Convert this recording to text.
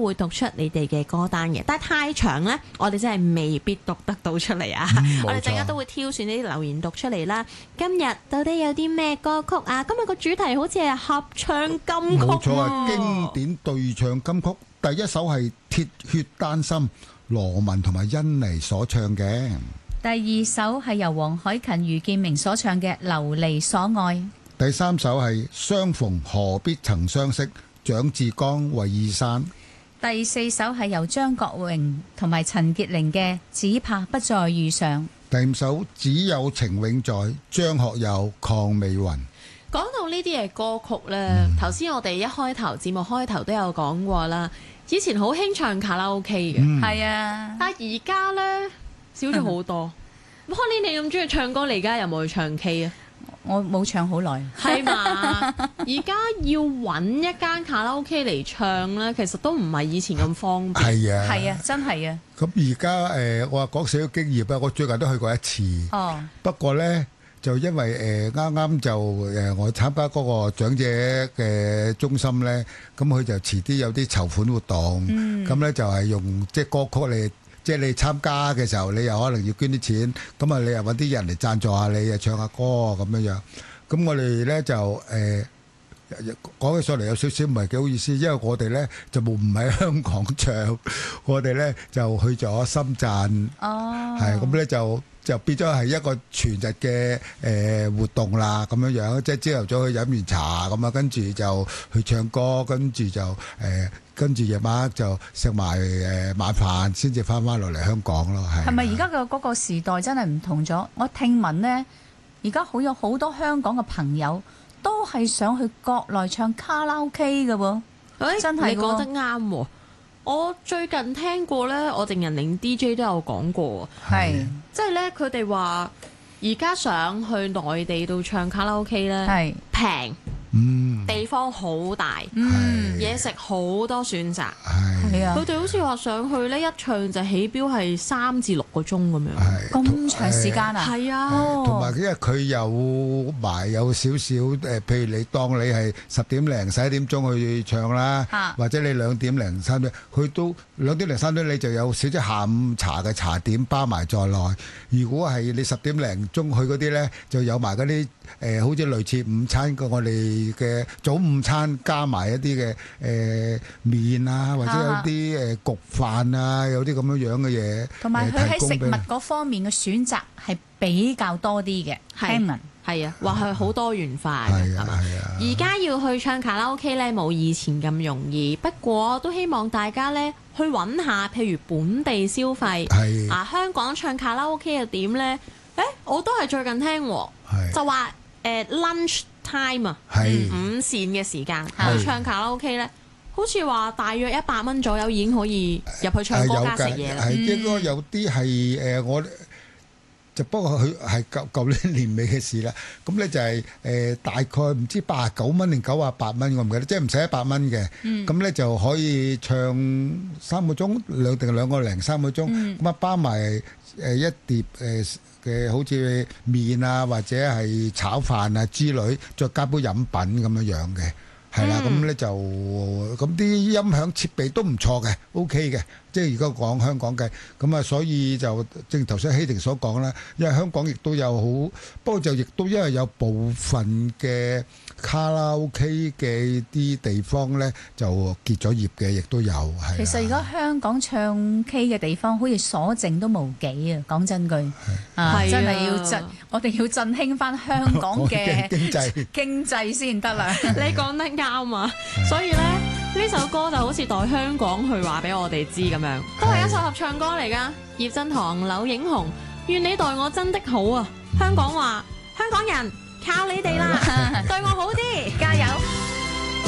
會讀出你哋嘅歌單嘅，但係太長呢，我哋真係未必讀得到出嚟啊！我哋陣間都會挑選呢啲留言讀出嚟啦。今日到底有啲咩歌曲啊？今日個主題好似係合唱金曲， 冇錯啊！經典對唱金曲，第一首係《鐵血丹心》，羅文同埋甄妮所唱嘅。 第二首係由黃凱芹、余建明所唱嘅《流離所愛》。 第三首係相逢何必曾相識，蔣志剛、韋爾山。 第四首係由張國榮同埋陳潔靈嘅《只怕不再遇上》。 第五首只有情永在，張學友、鄺美雲。 講到呢啲嘅歌曲呢，頭先我哋一開頭節目開頭都有講過啦。以前好興唱卡拉 OK 嘅， 係啊， 但係而家呢，少咗好多。Honey， 你咁中意唱歌，你而家有冇去唱 K 啊？ 我冇唱好耐， 係嘛？而家要揾一間卡拉 OK 嚟唱咧，其實都唔係以前咁方便。 係啊， 係啊，真係啊。 咁而家我話講少少經驗啊，我最近都去過一次。 哦。 不過呢，就因為啱啱就我參加嗰個長者嘅中心呢，咁佢就遲啲有啲籌款活動，咁呢就係用即係歌曲嚟。即係你參加嘅時候，你又可能要捐啲錢，咁啊你又揾啲人嚟贊助下你，又唱下歌咁樣樣。咁我哋咧就講起上嚟有少少唔係幾好意思，因為我哋咧就唔喺香港唱，我哋咧就去咗深圳。哦，係咁咧就變咗係一個全日嘅活動啦，咁樣樣，即係朝頭早去飲完茶咁啊，跟住就去唱歌，跟住就跟住夜晚就食埋晚飯，先至翻落嚟香港咯。係咪而家嘅嗰個時代真係唔同咗？我聽聞呢，而家有好多香港嘅朋友都係想去國內唱卡拉 OK 嘅喎。真係你講得啱喎。我最近聽過呢，我定人領 DJ 都有講過， 係即係呢，佢哋話而家想去內地度唱卡拉 OK 呢，係平。地方好大，嘢食好多選擇，係啊！佢哋好似話上去呢，一唱就起標係3至6個鐘咁樣， 咁長時間啊！ 係啊， 同埋因為佢有少少譬如你當你係10點零11點鐘去唱啦，或者你2點零3點，佢都2點零3點你就有少少下午茶嘅茶點包埋在內。如果係你10點零鐘去嗰啲呢，就有埋嗰啲好似類似午餐嘅我哋嘅早午餐加埋一啲嘅麵啊，或者有啲焗飯啊，有啲咁樣樣嘅嘢。 同埋佢喺食物嗰方面嘅選擇係比較多啲嘅，聽聞係啊，話係好多元化嘅，係嘛？而家要去唱卡拉 OK 咧，冇以前咁容易。不過都希望大家咧去揾下，譬如本地消費香港唱卡拉 OK 又點咧？我都係最近聽就話lunch time 啊，午膳嘅時間去唱卡拉 OK 咧，好似話大約100蚊左右已經可以入去唱歌加食嘢啦。 應該有啲係我就不過佢係舊年年尾嘅事啦。咁咧就係大概唔知89蚊定98蚊，我唔記得，即係唔使100蚊嘅。咁咧就可以唱3個鐘2個零3個鐘，咁啊包埋一碟嘅好似麵啊或者係炒飯啊之類，再加杯飲品咁樣樣嘅，係啦。咁咧就咁啲音響設備都唔錯嘅 ，OK 嘅。即係而家講香港嘅，咁啊，所以就正頭先希婷所講啦，因為香港亦都有好，不過就亦都因為有部分嘅卡拉 OK 嘅啲地方咧就結咗業嘅，亦都有係。 其實而家香港唱 K 嘅地方好似所剩都無幾啊！講真句，真係要我哋要振興翻香港嘅經濟先得啦。 你講得啱啊！所以咧呢首歌就好似代香港去話俾我哋知咁樣，都係一首合唱歌嚟㗎。葉振棠、柳影虹，願你待我真的好啊！香港話，香港人靠你哋啦，對我好啲，加油！